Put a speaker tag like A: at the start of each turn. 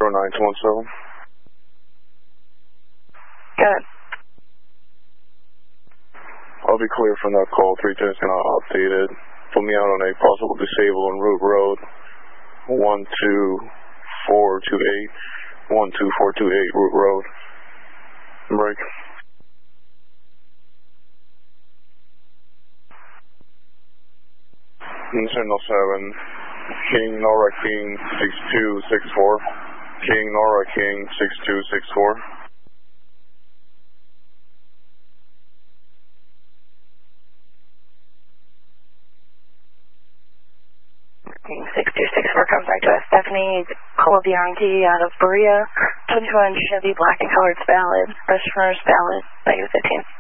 A: 09217.
B: Got it.
A: I'll be clear from that call. 310 is going to update it. Put me out on a possible disable on Route Road 12428. 12428 Route Road. Break. Sentinel 7. King Nora King 6264. King Nora King 6264.
B: King 6264 comes back to us. Stephanie, call Bianchi out of Berea. 21 Chevy black and colored valid. Customers valid. -15.